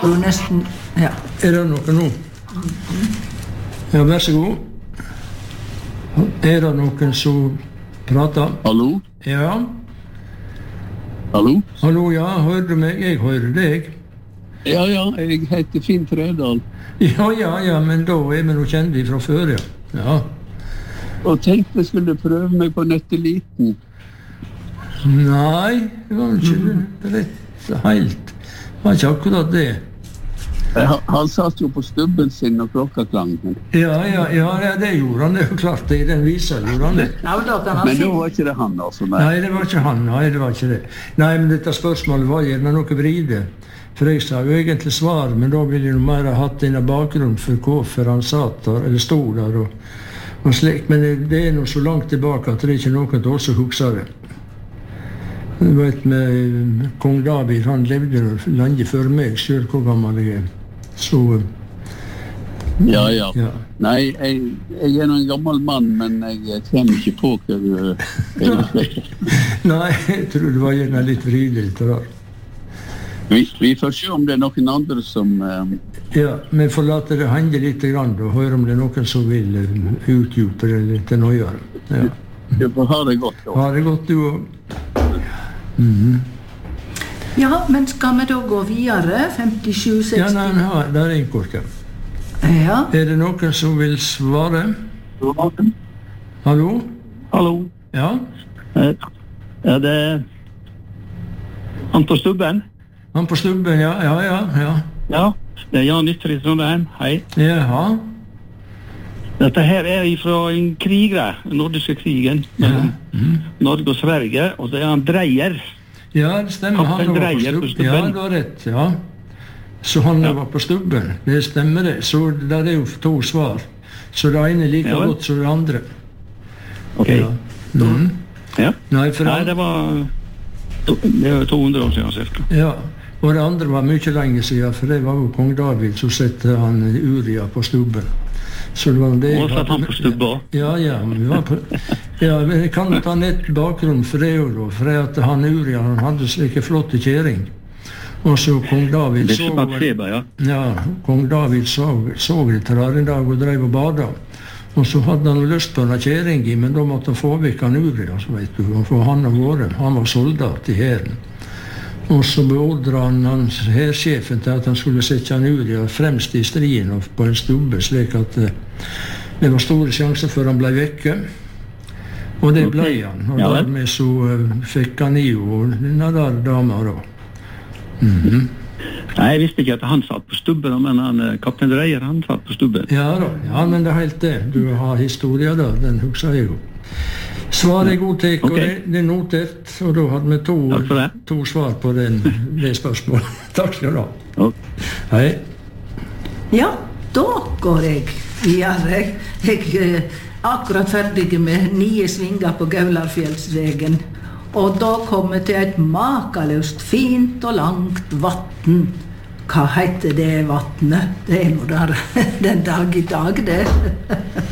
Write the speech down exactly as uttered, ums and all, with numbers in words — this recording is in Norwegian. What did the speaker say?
Du nesten, ja. Er det noe nå? Ja, vær så god. Er det noen som prater? Hallo? Ja. Hallo? Hallo, ja, hører du meg? Jeg hører deg. Ja, ja, jeg heter Finn Tredal. Ja, ja, ja, men da er vi nå kjent fra før, ja. Ja. Og tenkte jeg skulle prøve meg på nøtteliten. Nei, det var ikke rett helt. Det var ikke akkurat det. Han, han satt jo på stubben sin og klokka klang. Ja, ja, ja, det gjorde han, det er jo klart det, i den visa gjorde han det. Ja, da kan han Men si. da var ikke det han, altså. Nei, Nei, det var ikke han, nei, det var ikke det. Nei, men dette spørsmålet var gjerne noe vride. For jeg sa jo egentlig svar, men da ville jeg jo mer ha hatt denne bakgrunn for hvorfor han satt der, eller stod der og, og slik. Men det, det er nå så langt tilbake at det er ikke noen til oss som husker det. Du vet, med kong David, han levde lenge før meg, selv hvor gammel jeg er. Så, ja, ja. ja. Nei, jeg, jeg er nå en gammel mann, men jeg kommer ikke på hva du er. Nei, jeg tror det var gjerne litt vridig litt rart. Vi, vi får se om det er noen andre som... Um... Ja, men får late det henge litt grann, og høre om det er noen som vil utdype det litt nøyere. Ja. Du får ha det godt, da. Ha det godt, du også. Mhm. Ja, men skal vi da gå videre? femtisju seksti? Ja, nei, nei, det er en kort, ja. Ja. Er det noen som vil svare? Hallo? Hallo. Ja? Ja, det er han på stubben. Han på stubben, ja, ja, ja, ja. Ja, det er Jan Ytter i Trondheim. Hei. Jaha. Dette her er fra en krig, det. Den nordiske krigen. Ja. Mm. Norge og Sverige, og det er han Dreyer. Ja, det stemmer. Han var på stubben. Ja, det var rett, ja. Så han ja. var på stubben. Det stemmer det. Så det er jo to svar. Så det ene er like ja, godt som det andre. Ok. Ja. Mm. Ja. Nei, for Nei, det var, det var to hundre år siden, cirka. Ja, og det andre var mye lenge siden, for det var jo kong David som sette han Uria på stubben. Så det var det. Og satt han på stubben? Ja, ja, vi var på... Ja, men jeg kan ta nett bakgrunn for det jo da, for at han Uria, han hadde slike flotte kjæring. Og så kong David det så... Feber, ja. Ja, kong David så, så det til der en dag og drev og bada. Og så hadde han lyst på en kjæring i, men da måtte han få vekk han Uria, så vet du, for han har vært, han var soldat i hæren. Og så beordret han hans hærsjefen til at han skulle sette han Uria fremst i striden på en stubbe, slik at uh, det var store sjanser for han ble vekke. Og det ble han, og ja, dermed så uh, fikk han i og denne der dama da. Mm-hmm. Nei, jeg visste ikke at han satt på stubben, men han, kaptein Dreyer, han satt på stubben. Ja da, ja, men det er helt det. Du har historien der, den husker jeg jo. Svar er god tek, okay. Og det, det er notert, og da hadde vi to, to svar på den, det spørsmålet. Takk skal du ha. Okay. Hei. Ja, da går jeg videre. Jeg er akkurat ferdig med nye svinger på Gaularfjellsvegen. Og da kommer jeg til et makaløst fint og langt vatten. Hva heter det vattnet? Det er nå der den dag i dag, det.